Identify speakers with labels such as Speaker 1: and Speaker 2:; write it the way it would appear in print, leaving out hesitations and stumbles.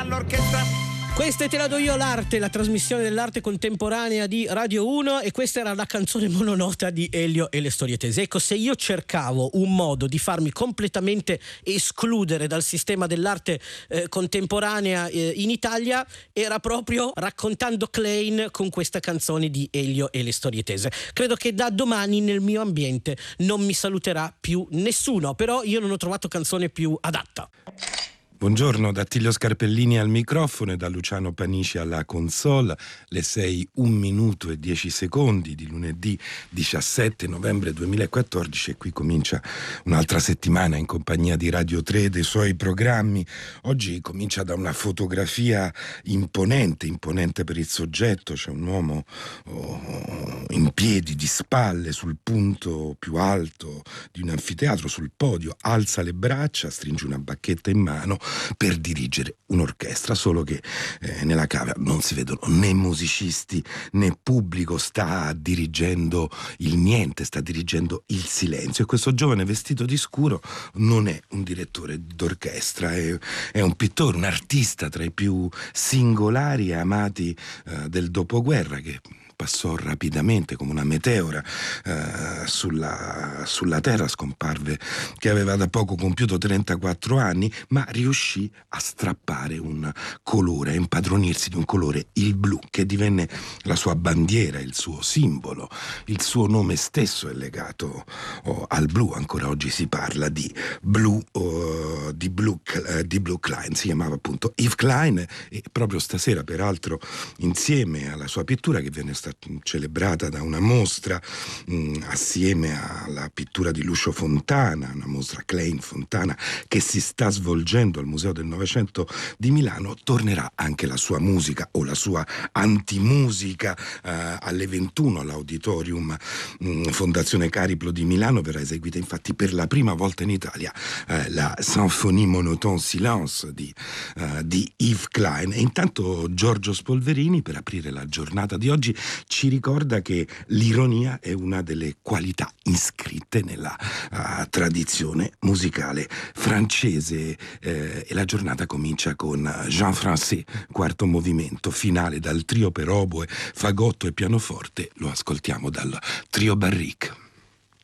Speaker 1: all'orchestra.
Speaker 2: Questa è Te la do io l'arte, la trasmissione dell'arte contemporanea di Radio 1, e questa era la canzone mononota di Elio e le storie tese. Ecco, se io cercavo un modo di farmi completamente escludere dal sistema dell'arte contemporanea in Italia, era proprio raccontando Klein con questa canzone di Elio e le storie tese. Credo che da domani nel mio ambiente non mi saluterà più nessuno, però io non ho trovato canzone più adatta.
Speaker 3: Buongiorno, da Attilio Scarpellini al microfono e da Luciano Panici alla console. Le 6, 1 minuto e 10 secondi di lunedì 17 novembre 2014, e qui comincia un'altra settimana in compagnia di Radio 3 dei suoi programmi. Oggi comincia da una fotografia imponente per il soggetto. C'è un uomo in piedi, di spalle, sul punto più alto di un anfiteatro, sul podio, alza le braccia, stringe una bacchetta in mano per dirigere un'orchestra, solo che nella camera non si vedono né musicisti né pubblico, sta dirigendo il niente, sta dirigendo il silenzio. E questo giovane vestito di scuro non è un direttore d'orchestra, è un pittore, un artista tra i più singolari e amati del dopoguerra, che passò rapidamente come una meteora sulla terra, scomparve che aveva da poco compiuto 34 anni, ma riuscì a strappare un colore, a impadronirsi di un colore, il blu, che divenne la sua bandiera, il suo simbolo. Il suo nome stesso è legato al blu. Ancora oggi si parla di Blue Klein. Si chiamava appunto Yves Klein, e proprio stasera, peraltro, insieme alla sua pittura, che viene celebrata da una mostra assieme alla pittura di Lucio Fontana, una mostra Klein Fontana che si sta svolgendo al Museo del Novecento di Milano, tornerà anche la sua musica, o la sua antimusica, alle 21 all'Auditorium Fondazione Cariplo di Milano. Verrà eseguita infatti per la prima volta in Italia la Symphonie monotone silence di Yves Klein. E intanto Giorgio Spolverini, per aprire la giornata di oggi, ci ricorda che l'ironia è una delle qualità iscritte nella tradizione musicale francese, e la giornata comincia con Jean Francais, quarto movimento, finale dal trio per oboe, fagotto e pianoforte. Lo ascoltiamo dal trio Barrique.